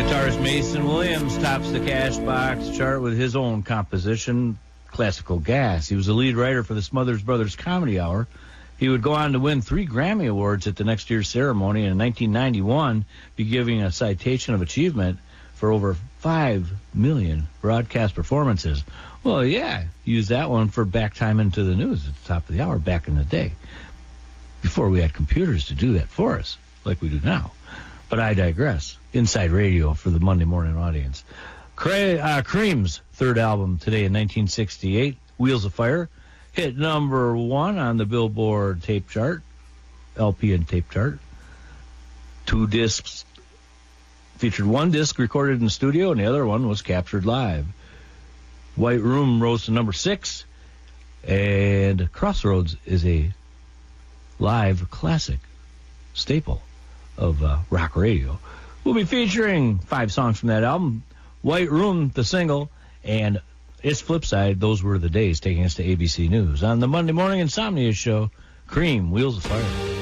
Guitarist Mason Williams tops the Cashbox chart with his own composition, Classical Gas. He was the lead writer for the Smothers Brothers Comedy Hour. He would go on to win 3 Grammy Awards at the next year's ceremony, and in 1991 be giving a citation of achievement for over 5 million broadcast performances. Well, yeah, use that one for back time into the news at the top of the hour back in the day, before we had computers to do that for us, like we do now. But I digress. Inside Radio for the Monday morning audience. Cream's third album today in 1968, Wheels of Fire, hit number 1 on the Billboard tape chart, LP and tape chart. 2 discs, featured 1 disc recorded in the studio, and the other one was captured live. White Room rose to number 6, and Crossroads is a live classic staple of rock radio. We'll be featuring 5 songs from that album. White Room, the single, and its flip side, Those Were the Days, taking us to ABC News. On the Monday Morning Insomnia Show, Cream, Wheels of Fire.